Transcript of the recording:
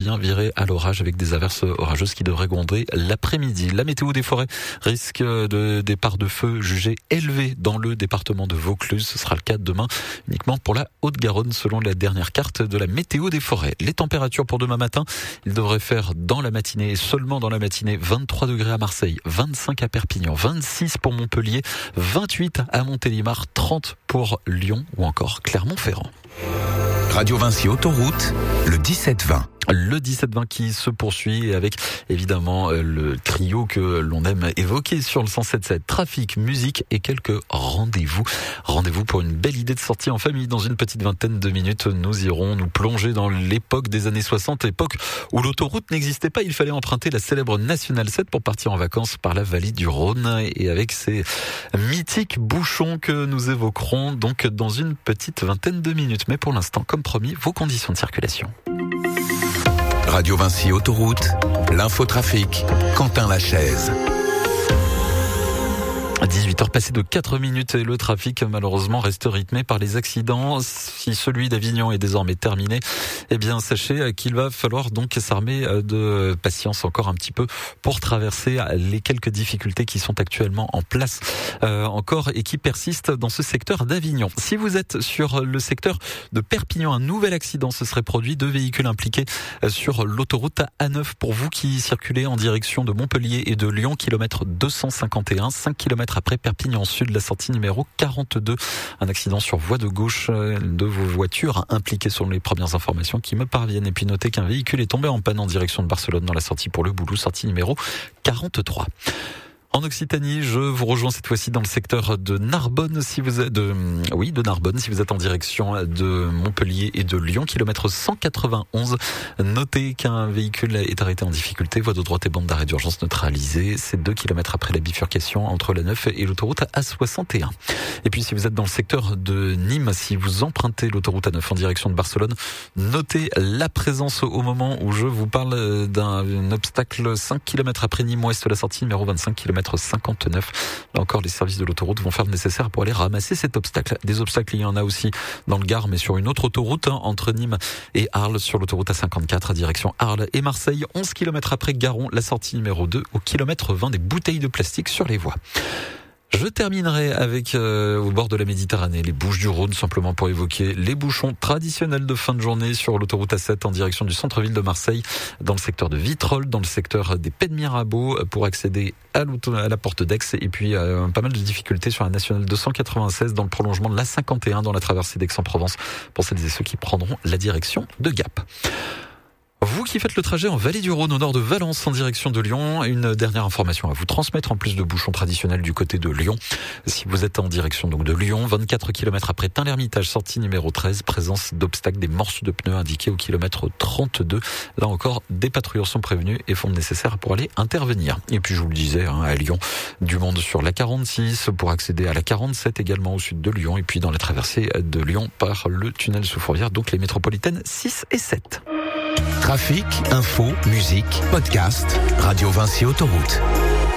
bien virer à l'orage avec des averses orageuses qui devraient gronder l'après-midi. La météo des forêts, risque de départ de feu jugé élevé dans le département de Vaucluse. Ce sera le cas demain uniquement pour la Haute-Garonne selon la dernière carte de la météo des forêts. Les températures pour demain matin, il devrait faire dans la matinée et seulement dans la matinée 23 degrés à Marseille, 25 à Perpignan, 26 pour Montpellier, 28 à Montélimar, 30 pour Lyon ou encore Clermont-Ferrand. Radio Vinci Autoroute, le 17-20. Le 17-20 qui se poursuit avec évidemment le trio que l'on aime évoquer sur le 107.7. Trafic, musique et quelques rendez-vous. Rendez-vous pour une belle idée de sortie en famille. Dans une petite vingtaine de minutes, nous irons nous plonger dans l'époque des années 60, époque où l'autoroute n'existait pas. Il fallait emprunter la célèbre Nationale 7 pour partir en vacances par la vallée du Rhône. Et avec ces mythiques bouchons que nous évoquerons donc dans une petite vingtaine de minutes. Mais pour l'instant, comme promis, vos conditions de circulation. Radio Vinci Autoroute, l'infotrafic, Quentin Lachaise. 18h passées de 4 minutes et le trafic malheureusement reste rythmé par les accidents. Si celui d'Avignon est désormais terminé, eh bien sachez qu'il va falloir donc s'armer de patience encore un petit peu pour traverser les quelques difficultés qui sont actuellement en place encore et qui persistent dans ce secteur d'Avignon. Si vous êtes sur le secteur de Perpignan, un nouvel accident se serait produit, 2 véhicules impliqués sur l'autoroute A9 pour vous qui circulez en direction de Montpellier et de Lyon, kilomètre 251, 5 km après Perpignan Sud, la sortie numéro 42. Un accident sur voie de gauche de vos voitures impliquées selon les premières informations qui me parviennent. Et puis notez qu'un véhicule est tombé en panne en direction de Barcelone dans la sortie pour le Boulou, sortie numéro 43. En Occitanie, je vous rejoins cette fois-ci dans le secteur de Narbonne, si vous êtes de Narbonne, si vous êtes en direction de Montpellier et de Lyon, kilomètre 191. Notez qu'un véhicule est arrêté en difficulté, voie de droite et bande d'arrêt d'urgence neutralisée. C'est 2 km après la bifurcation entre la 9 et l'autoroute A61. Et puis si vous êtes dans le secteur de Nîmes, si vous empruntez l'autoroute A9 en direction de Barcelone, notez la présence au moment où je vous parle d'un obstacle 5 km après Nîmes Ouest, la sortie numéro 25 km 59. Là encore, les services de l'autoroute vont faire le nécessaire pour aller ramasser cet obstacle. Des obstacles, il y en a aussi dans le Gard, mais sur une autre autoroute, entre Nîmes et Arles, sur l'autoroute A54, direction Arles et Marseille. 11 km après Garon, la sortie numéro 2, au kilomètre 20, des bouteilles de plastique sur les voies. Je terminerai avec au bord de la Méditerranée, les Bouches-du-Rhône, simplement pour évoquer les bouchons traditionnels de fin de journée sur l'autoroute A7 en direction du centre-ville de Marseille, dans le secteur de Vitrolles, dans le secteur des Pays de Mirabeau pour accéder à la porte d'Aix, et puis pas mal de difficultés sur la nationale 296 dans le prolongement de la 51 dans la traversée d'Aix-en-Provence pour celles et ceux qui prendront la direction de Gap. Vous qui faites le trajet en Vallée du Rhône au nord de Valence en direction de Lyon, une dernière information à vous transmettre en plus de bouchons traditionnels du côté de Lyon. Si vous êtes en direction donc de Lyon, 24 km après Tain-l'Hermitage, sortie numéro 13, présence d'obstacles, des morceaux de pneus indiqués au kilomètre 32. Là encore, des patrouilleurs sont prévenus et font le nécessaire pour aller intervenir. Et puis je vous le disais, à Lyon, du monde sur la 46 pour accéder à la 47 également au sud de Lyon, et puis dans la traversée de Lyon par le tunnel sous Fourvière, donc les métropolitaines 6 et 7. Trafic, info, musique, podcast, Radio Vinci Autoroute.